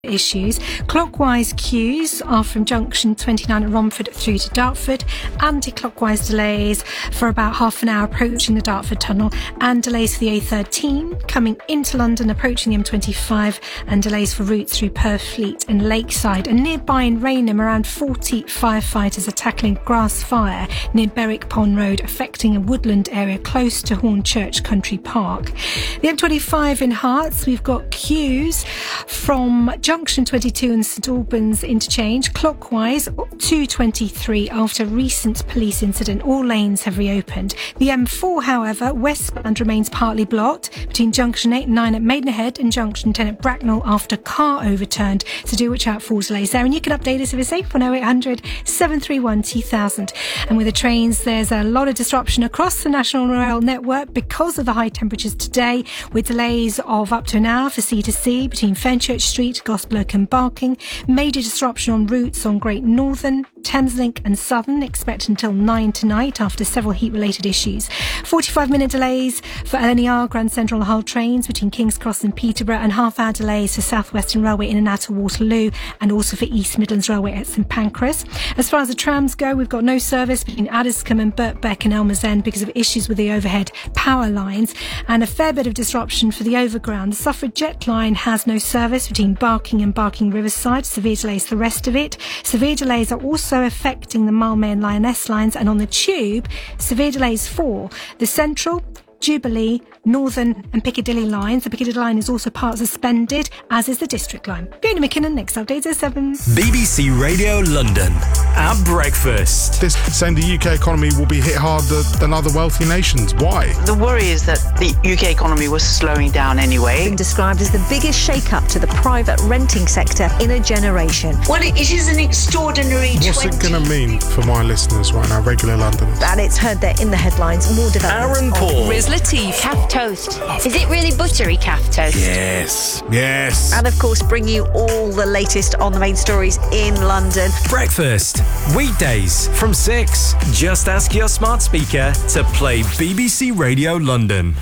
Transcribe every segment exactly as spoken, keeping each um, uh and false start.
issues. Clockwise queues are from junction twenty-nine at Romford through to Dartford. Anti-clockwise delays for about half an hour approaching the Dartford Tunnel, and delays for the A thirteen coming into London approaching the M twenty-five, and delays for routes through Purfleet and Lakeside. And nearby in Rainham, around forty firefighters are tackling grass fire near Berwick Pond Road, affecting a woodland area close to Hornchurch Country Park. The M twenty-five in Hearts, we've got queues from junction twenty-two and St Albans interchange clockwise to twenty-three after a recent police incident. All lanes have reopened. The M four, however, westbound remains partly blocked between junction eight and nine at Maidenhead and junction ten at Bracknell after car overturned, so do watch out for delays there. And you can update us if it's safe on oh eight hundred, seven three one, two thousand. And with the trains, there's a lot of disruption across the National Rail network because of the high temperatures today, with delays of up to an hour for C to C between Fenchurch Street, Gospel and Barking. Major disruption on routes on Great Northern, Thameslink and Southern, expect until nine tonight after several heat-related issues. forty-five minute delays for L N E R, Grand Central and Hull trains between King's Cross and Peterborough, and half-hour delays for South Western Railway in and out of Waterloo, and also for East Midlands Railway at St Pancras. As far as the trams go, we've got no service between Addiscombe and Birkbeck and Elmer's End because of issues with the overhead power lines, and a fair bit of disruption for the overground. The Suffragette line has no service between Barking and Barking Riverside. Severe delays for the rest of it. Severe delays are also affecting the Mildmay and Lioness lines, and on the Tube, severe delays for the Central, Jubilee, Northern and Piccadilly lines. The Piccadilly line is also part suspended, as is the District line. Going to McKinnon, next update at seven. B B C Radio London at breakfast. This saying the U K economy will be hit harder than other wealthy nations. Why? The worry is that the U K economy was slowing down anyway. Been described as the biggest shake-up to the private renting sector in a generation. Well, it is an extraordinary What's twenty it going to mean for my listeners right now, regular Londoners? And it's heard there in the headlines more developments. Aaron Paul. Riz Latif. Calf toast. Is it really buttery calf toast? Yes. Yes. And of course, bring you all the latest on the main stories in London. Breakfast. Weekdays from six. Just ask your smart speaker to play B B C Radio London.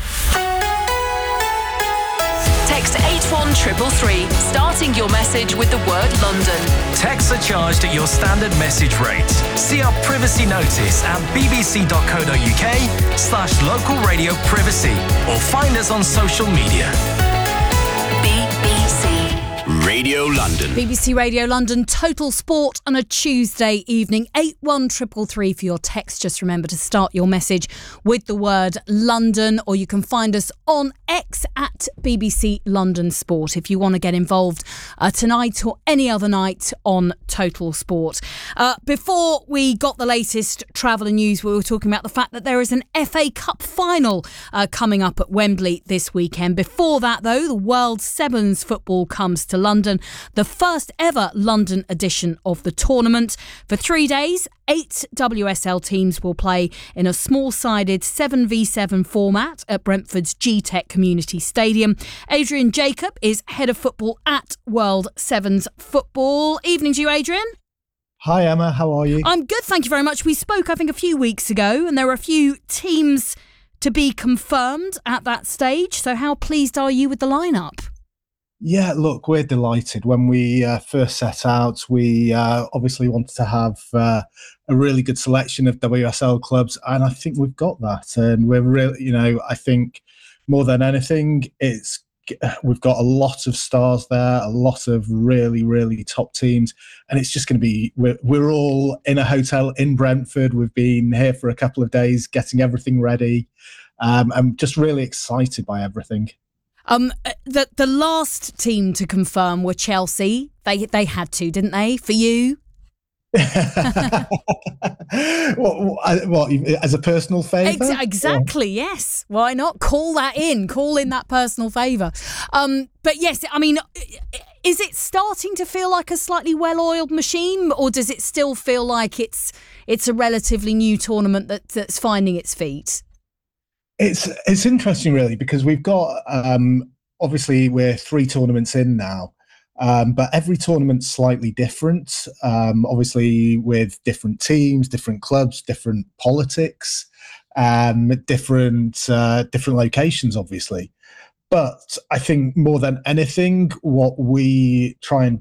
Text eight one three three three, starting your message with the word London. Texts are charged at your standard message rate. See our privacy notice at bbc.co.uk slash local radio privacy, or find us on social media. B B C Radio London. B B C Radio London, Total Sport on a Tuesday evening. eight one three three three for your text. Just remember to start your message with the word London, or you can find us on X at B B C London Sport if you want to get involved uh, tonight or any other night on Total Sport. Uh, before we got the latest travel and news, we were talking about the fact that there is an F A Cup final uh, coming up at Wembley this weekend. Before that, though, the World Sevens football comes to London, the first ever London edition of the tournament. For three days, eight W S L teams will play in a small-sided seven v seven format at Brentford's G Tech Community Stadium. Adrian Jacob is head of football at World Sevens Football. Evening to you, Adrian. Hi, Emma. How are you? I'm good, thank you very much. We spoke, I think, a few weeks ago, and there were a few teams to be confirmed at that stage. So how pleased are you with the lineup? Yeah, look, we're delighted. When we uh, first set out, we uh, obviously wanted to have uh, a really good selection of W S L clubs, and I think we've got that. And we're really, you know, I think more than anything, it's we've got a lot of stars there, a lot of really, really top teams, and it's just going to be. We're we're all in a hotel in Brentford. We've been here for a couple of days, getting everything ready. Um, I'm just really excited by everything. Um, the the last team to confirm were Chelsea. They they had to, didn't they? For you, what, what as a personal favour? Ex- exactly. Or? Yes. Why not call that in? Call in that personal favour. Um, but yes, I mean, is it starting to feel like a slightly well-oiled machine, or does it still feel like it's it's a relatively new tournament that, that's finding its feet? It's it's interesting, really, because we've got, um, obviously, we're three tournaments in now, um, but every tournament's slightly different, um, obviously with different teams, different clubs, different politics, um, different uh, different locations, obviously. But I think more than anything, what we try and